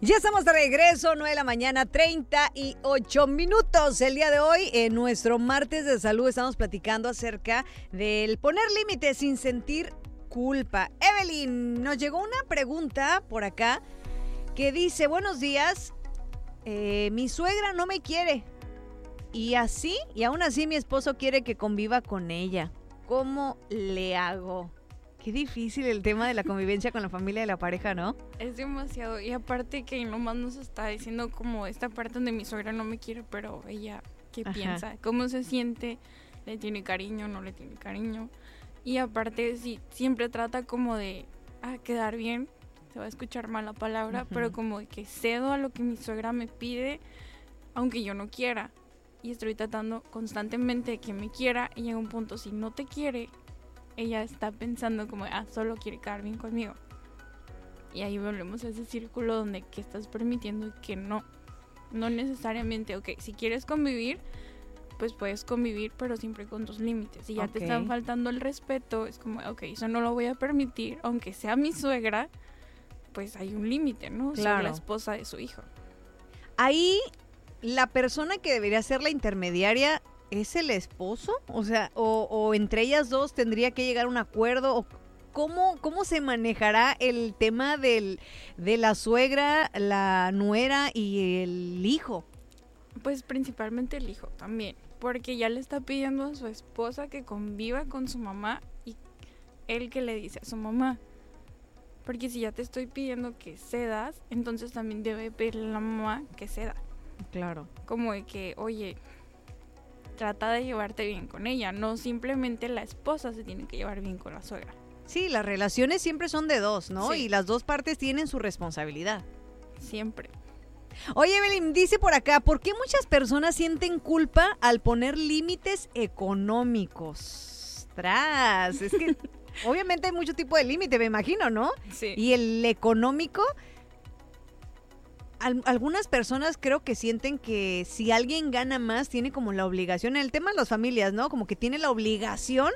Ya estamos de regreso, 9 de la mañana, 38 minutos. El día de hoy, en nuestro martes de salud, estamos platicando acerca del poner límites sin sentir culpa. Evelyn, nos llegó una pregunta por acá que dice: buenos días, mi suegra no me quiere y aún así mi esposo quiere que conviva con ella. ¿Cómo le hago? Qué difícil el tema de la convivencia con la familia de la pareja, ¿no? Es demasiado. Y aparte que nomás nos está diciendo como esta parte donde mi suegra no me quiere, pero ella, ¿qué piensa? ¿Cómo se siente? ¿Le tiene cariño? ¿No le tiene cariño? Y aparte, sí, siempre trata como de quedar bien. Se va a escuchar mal la palabra, pero como de que cedo a lo que mi suegra me pide, aunque yo no quiera. Y estoy tratando constantemente de que me quiera, y llega un punto, si no te quiere, ella está pensando como, solo quiere quedar bien conmigo. Y ahí volvemos a ese círculo donde que estás permitiendo y que no necesariamente, si quieres convivir, pues puedes convivir, pero siempre con tus límites. Si ya te están faltando el respeto, es como, eso no lo voy a permitir, aunque sea mi suegra, pues hay un límite, ¿no? Claro. Soy la esposa de su hijo. Ahí, la persona que debería ser la intermediaria, ¿es el esposo? O sea, o entre ellas dos tendría que llegar a un acuerdo. ¿O cómo se manejará el tema de la suegra, la nuera y el hijo? Pues principalmente el hijo también, porque ya le está pidiendo a su esposa que conviva con su mamá, y él que le dice a su mamá, porque si ya te estoy pidiendo que cedas, entonces también debe pedirle a la mamá que ceda. Claro. Como de que, oye, trata de llevarte bien con ella, no simplemente la esposa se tiene que llevar bien con la suegra. Sí, las relaciones siempre son de dos, ¿no? Sí. Y las dos partes tienen su responsabilidad. Siempre. Oye, Evelyn, dice por acá, ¿por qué muchas personas sienten culpa al poner límites económicos? ¡Tras! Es que obviamente hay mucho tipo de límite, me imagino, ¿no? Sí. Y el económico, algunas personas creo que sienten que si alguien gana más, tiene como la obligación, en el tema de las familias, ¿no? Como que tiene la obligación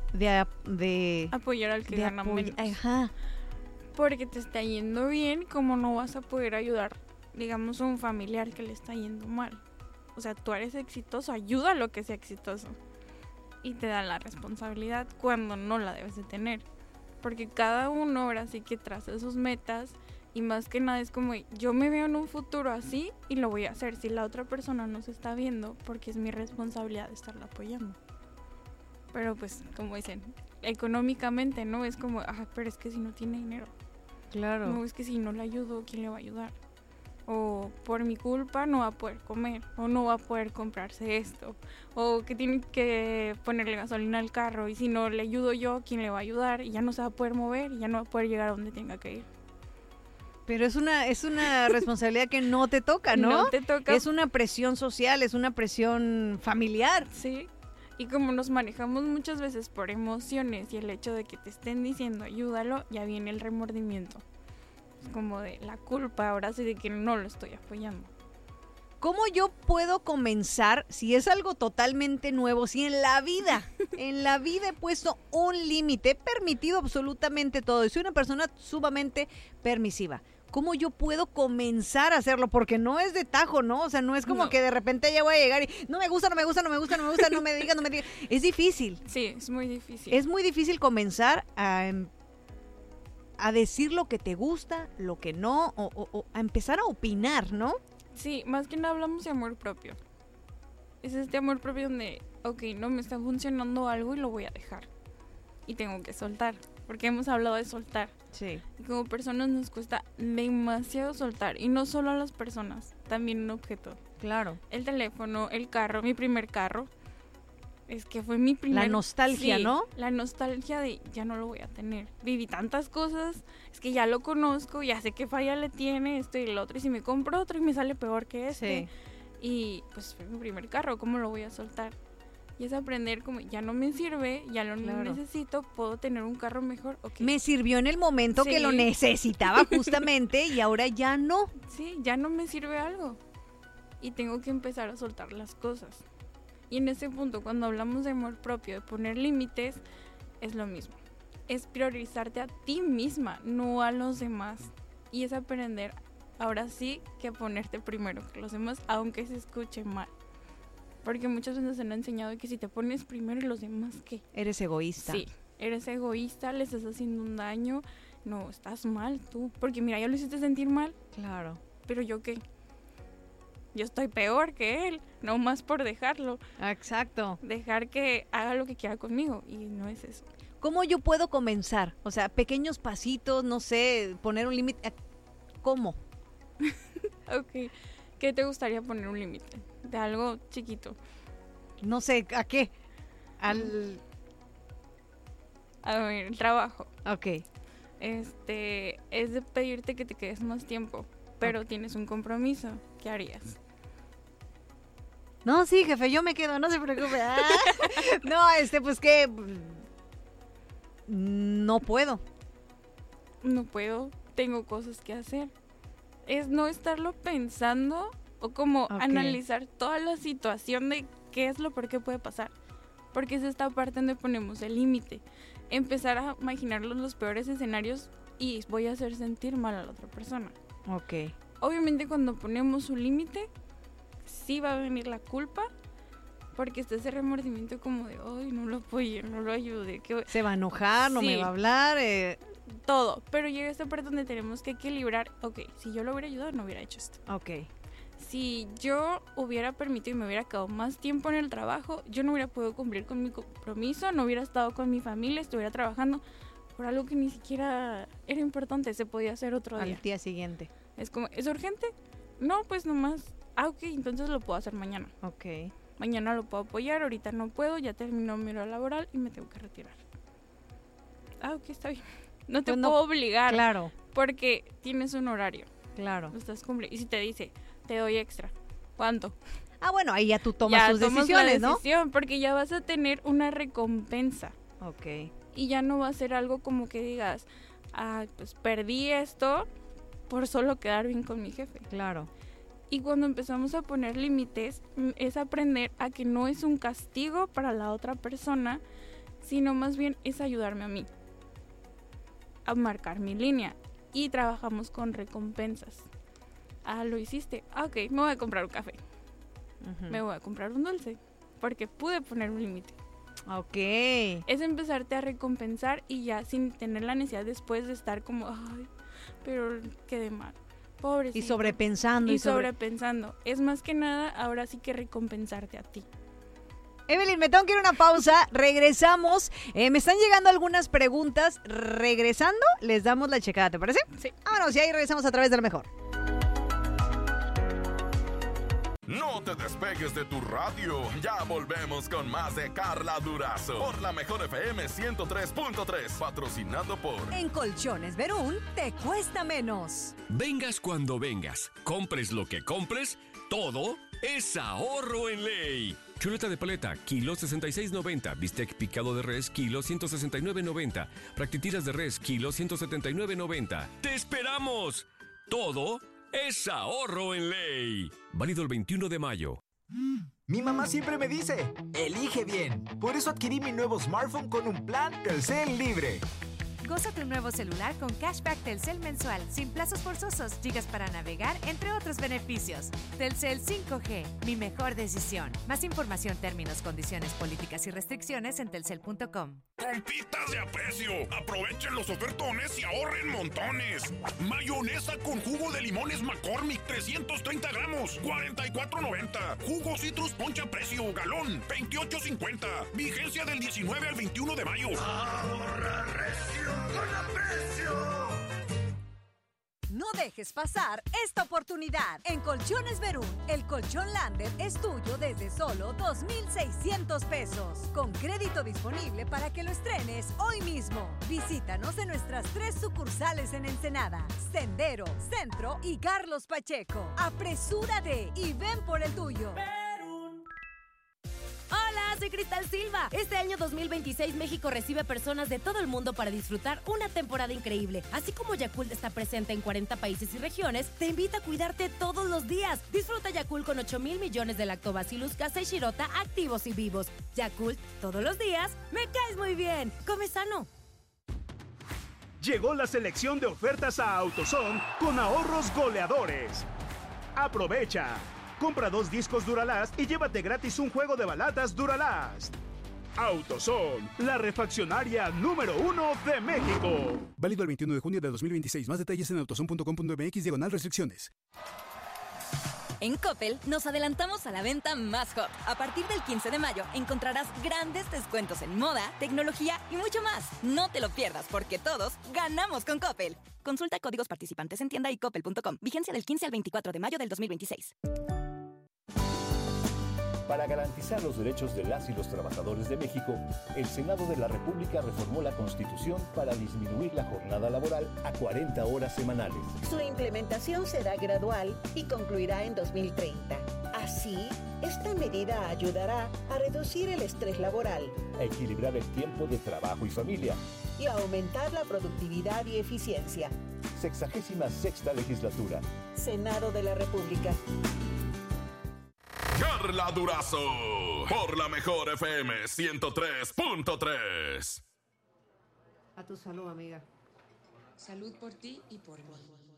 de apoyar al que gana menos. Ajá. Porque te está yendo bien, ¿cómo no vas a poder ayudar, digamos, a un familiar que le está yendo mal? O sea, tú eres exitoso, ayuda a lo que sea exitoso. Y te da la responsabilidad cuando no la debes de tener. Porque cada uno ahora sí que traza sus metas. Y más que nada es como, yo me veo en un futuro así y lo voy a hacer. Si la otra persona no se está viendo, porque es mi responsabilidad de estarla apoyando. Pero pues, como dicen, económicamente, ¿no? Es como, pero es que si no tiene dinero. Claro. No, es que si no le ayudo, ¿quién le va a ayudar? O por mi culpa no va a poder comer, o no va a poder comprarse esto, o que tiene que ponerle gasolina al carro, y si no le ayudo yo, ¿quién le va a ayudar? Y ya no se va a poder mover, y ya no va a poder llegar a donde tenga que ir. Pero es una responsabilidad que no te toca, ¿no? No te toca. Es una presión social, es una presión familiar. Sí, y como nos manejamos muchas veces por emociones y el hecho de que te estén diciendo ayúdalo, ya viene el remordimiento. Es como de la culpa, ahora sí, de que no lo estoy apoyando. ¿Cómo yo puedo comenzar si es algo totalmente nuevo? Si en la vida he puesto un límite, he permitido absolutamente todo y soy una persona sumamente permisiva. ¿Cómo yo puedo comenzar a hacerlo? Porque no es de tajo, ¿no? O sea, no es como que de repente ya voy a llegar y no me gusta, no me diga. Es difícil. Sí, es muy difícil. Es muy difícil comenzar a decir lo que te gusta, lo que no, o a empezar a opinar, ¿no? Sí, más que nada hablamos de amor propio. Es este amor propio donde, no me está funcionando algo y lo voy a dejar. Y tengo que soltar, porque hemos hablado de soltar. Sí. Y como personas nos cuesta demasiado soltar. Y no solo a las personas, también un objeto. Claro. El teléfono, el carro, mi primer carro. Es que fue mi primer... La nostalgia, sí, ¿no? La nostalgia de ya no lo voy a tener. Viví tantas cosas, es que ya lo conozco, ya sé qué falla le tiene, esto y el otro. Y si me compro otro y me sale peor que este. Sí. Y pues fue mi primer carro, ¿cómo lo voy a soltar? Y es aprender como ya no me sirve, ya lo necesito, puedo tener un carro mejor. Me sirvió en el momento que lo necesitaba justamente y ahora ya no. Sí, ya no me sirve algo. Y tengo que empezar a soltar las cosas. Y en ese punto, cuando hablamos de amor propio, de poner límites, es lo mismo. Es priorizarte a ti misma, no a los demás. Y es aprender ahora sí que ponerte primero que los demás, aunque se escuche mal. Porque muchas veces se han enseñado que si te pones primero y los demás, ¿qué? Eres egoísta. Sí, eres egoísta, le estás haciendo un daño. No, estás mal tú. Porque mira, ya lo hiciste sentir mal. Claro. ¿Pero yo qué? Yo estoy peor que él, no más por dejarlo. Exacto. Dejar que haga lo que quiera conmigo, y no es eso. ¿Cómo yo puedo comenzar? O sea, pequeños pasitos, no sé, poner un límite. ¿Cómo? Ok, ¿qué te gustaría poner un límite? De algo chiquito. No sé, ¿a qué? A ver, el trabajo. Ok. Es de pedirte que te quedes más tiempo, pero tienes un compromiso. ¿Qué harías? No, sí, jefe, yo me quedo, no se preocupe. No, pues que no puedo. No puedo, tengo cosas que hacer. Es no estarlo pensando o como analizar toda la situación de qué es lo por qué puede pasar. Porque es esta parte donde ponemos el límite. Empezar a imaginarlos los peores escenarios y voy a hacer sentir mal a la otra persona. Ok. Obviamente cuando ponemos un límite, sí va a venir la culpa, porque está ese remordimiento como de, ay, no lo apoyé, no lo ayude. Se va a enojar, no me va a hablar. Todo, pero llega esta parte donde tenemos que equilibrar, ok, si yo lo hubiera ayudado, no hubiera hecho esto. Ok. Si yo hubiera permitido y me hubiera quedado más tiempo en el trabajo, yo no hubiera podido cumplir con mi compromiso, no hubiera estado con mi familia, estuviera trabajando por algo que ni siquiera era importante, se podía hacer otro día. Al día siguiente. Es como, ¿es urgente? No, pues nomás, ok, entonces lo puedo hacer mañana. Ok. Mañana lo puedo apoyar, ahorita no puedo, ya terminó mi hora laboral y me tengo que retirar. Ok, está bien. No te puedo obligar. Claro. Porque tienes un horario. Claro. Lo estás cumpliendo. Y si te dice, te doy extra, ¿cuánto? Bueno, ahí ya tú tomas tus decisiones, la decisión, ¿no? Porque ya vas a tener una recompensa. Ok. Y ya no va a ser algo como que digas, pues perdí esto por solo quedar bien con mi jefe. Claro. Y cuando empezamos a poner límites, es aprender a que no es un castigo para la otra persona, sino más bien es ayudarme a mí a marcar mi línea. Y trabajamos con recompensas. Lo hiciste. Ok, me voy a comprar un café. Uh-huh. Me voy a comprar un dulce. Porque pude poner un límite. Ok. Es empezarte a recompensar y ya sin tener la necesidad después de estar como, ay, pero quedé mal. Pobrecito. Y sobrepensando. Y sobrepensando. Es más que nada, ahora sí que recompensarte a ti. Evelyn, me tengo que ir a una pausa. Regresamos. Me están llegando algunas preguntas. Regresando, les damos la checada, ¿te parece? Sí. Vámonos, y ahí regresamos a través de lo mejor. No te despegues de tu radio. Ya volvemos con más de Carla Durazo por la Mejor FM 103.3, patrocinado por En Colchones Verún te cuesta menos. Vengas cuando vengas, compres lo que compres, todo es ahorro en ley. Chuleta de paleta, kilo 66.90. Bistec picado de res, kilo 169.90. Practitiras de res, kilo 179.90. ¡Te esperamos! Todo es ahorro en ley. Válido el 21 de mayo. Mi mamá siempre me dice, elige bien. Por eso adquirí mi nuevo smartphone con un plan Telcel Libre. Goza tu nuevo celular con cashback Telcel mensual, sin plazos forzosos, gigas para navegar, entre otros beneficios. Telcel 5G, mi mejor decisión. Más información, términos, condiciones, políticas y restricciones en telcel.com. ¡Compitas de aprecio! Aprovechen los ofertones y ahorren montones. Mayonesa con jugo de limones McCormick, 330 gramos, 44.90. Jugo Citrus Poncha Precio, galón, 28.50. Vigencia del 19 al 21 de mayo. ¡Ahorra recio con aprecio! No dejes pasar esta oportunidad. En Colchones Verún, el colchón Lander es tuyo desde solo 2,600 pesos. Con crédito disponible para que lo estrenes hoy mismo. Visítanos en nuestras 3 sucursales en Ensenada, Sendero, Centro y Carlos Pacheco. Apresúrate y ven por el tuyo. Hola, soy Cristal Silva. Este año 2026 México recibe a personas de todo el mundo para disfrutar una temporada increíble. Así como Yakult está presente en 40 países y regiones, te invita a cuidarte todos los días. Disfruta Yakult con 8,000 millones de Lactobacillus casei shirota activos y vivos. Yakult, todos los días, me caes muy bien. Come sano. Llegó la selección de ofertas a AutoZone con ahorros goleadores. ¡Aprovecha! Compra 2 discos Duralast y llévate gratis un juego de baladas Duralast. AutoZone, la refaccionaria número 1 de México. Válido el 21 de junio de 2026. Más detalles en autozone.com.mx/restricciones. En Coppel nos adelantamos a la venta más hot. A partir del 15 de mayo encontrarás grandes descuentos en moda, tecnología y mucho más. No te lo pierdas porque todos ganamos con Coppel. Consulta códigos participantes en tienda y coppel.com. Vigencia del 15 al 24 de mayo del 2026. Para garantizar los derechos de las y los trabajadores de México, el Senado de la República reformó la Constitución para disminuir la jornada laboral a 40 horas semanales. Su implementación será gradual y concluirá en 2030. Así, esta medida ayudará a reducir el estrés laboral, a equilibrar el tiempo de trabajo y familia y a aumentar la productividad y eficiencia. 66ª legislatura. Senado de la República. Carla Durazo, por la mejor FM 103.3. A tu salud, amiga. Salud por ti y por mí.